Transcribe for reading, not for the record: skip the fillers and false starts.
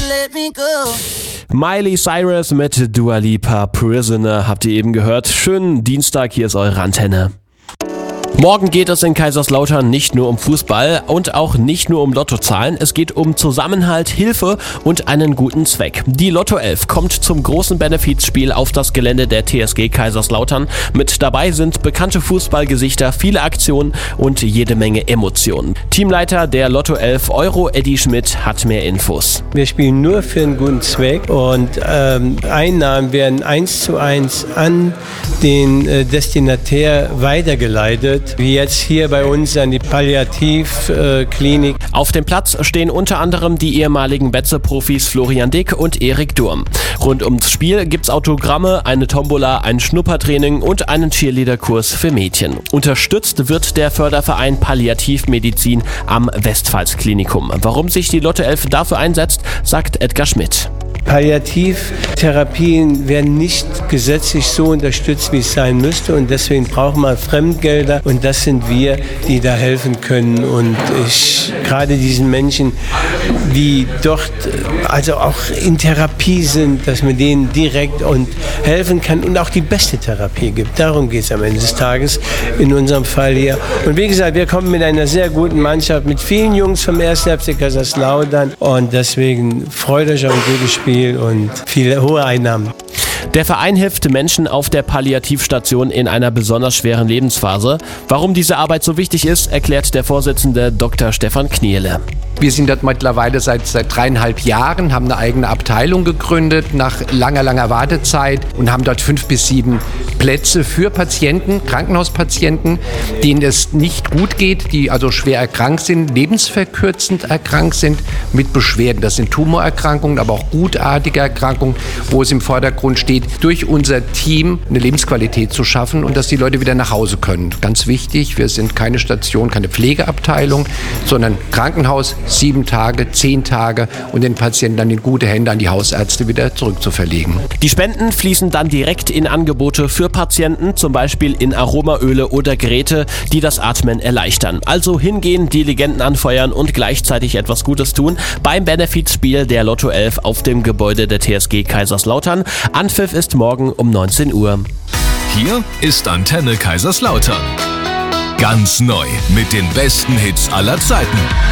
Miley Cyrus mit Dua Lipa, Prisoner, habt ihr eben gehört. Schönen Dienstag, hier ist eure Antenne. Morgen geht es in Kaiserslautern nicht nur um Fußball und auch nicht nur um Lottozahlen. Es geht um Zusammenhalt, Hilfe und einen guten Zweck. Die Lotto 11 kommt zum großen Benefizspiel auf das Gelände der TSG Kaiserslautern. Mit dabei sind bekannte Fußballgesichter, viele Aktionen und jede Menge Emotionen. Teamleiter der Lotto 11 Euro, Eddie Schmidt, hat mehr Infos. Wir spielen nur für einen guten Zweck und Einnahmen werden 1:1 an den Destinatär weitergeleitet, wie jetzt hier bei uns an die Palliativklinik. Auf dem Platz stehen unter anderem die ehemaligen Betze-Profis Florian Dick und Erik Durm. Rund ums Spiel gibt's Autogramme, eine Tombola, ein Schnuppertraining und einen Cheerleader-Kurs für Mädchen. Unterstützt wird der Förderverein Palliativmedizin am Westpfalz-Klinikum. Warum sich die Lotto 11 dafür einsetzt, sagt Edgar Schmidt. Palliativtherapien werden nicht gesetzlich so unterstützt, wie es sein müsste, und deswegen braucht man Fremdgelder, und das sind wir, die da helfen können. Und gerade diesen Menschen, die dort also auch in Therapie sind, dass man denen direkt und helfen kann und auch die beste Therapie gibt. Darum geht es am Ende des Tages in unserem Fall hier. Und wie gesagt, wir kommen mit einer sehr guten Mannschaft, mit vielen Jungs vom 1. FC Kaiserslautern, und deswegen freut euch auf ein gutes Spiel und viele hohe Einnahmen. Der Verein hilft Menschen auf der Palliativstation in einer besonders schweren Lebensphase. Warum diese Arbeit so wichtig ist, erklärt der Vorsitzende Dr. Stefan Kniele. Wir sind dort mittlerweile seit 3,5 Jahren, haben eine eigene Abteilung gegründet nach langer Wartezeit und haben dort 5 bis 7 Plätze für Patienten, Krankenhauspatienten, denen es nicht gut geht, die also schwer erkrankt sind, lebensverkürzend erkrankt sind mit Beschwerden. Das sind Tumorerkrankungen, aber auch gutartige Erkrankungen, wo es im Vordergrund steht, durch unser Team eine Lebensqualität zu schaffen und dass die Leute wieder nach Hause können. Ganz wichtig, wir sind keine Station, keine Pflegeabteilung, sondern Krankenhaus, 7 Tage, 10 Tage und den Patienten dann in gute Hände an die Hausärzte wieder zurückzuverlegen. Die Spenden fließen dann direkt in Angebote für Patienten, zum Beispiel in Aromaöle oder Geräte, die das Atmen erleichtern. Also hingehen, die Legenden anfeuern und gleichzeitig etwas Gutes tun beim Benefizspiel der Lotto 11 auf dem Gebäude der TSG Kaiserslautern. Anpfiff ist morgen um 19 Uhr. Hier ist Antenne Kaiserslautern. Ganz neu mit den besten Hits aller Zeiten.